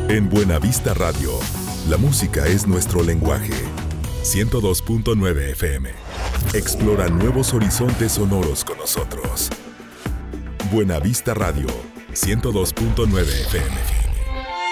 En Buenavista Radio, la música es nuestro lenguaje. 102.9 FM. Explora nuevos horizontes sonoros con nosotros. Buenavista Radio, 102.9 FM.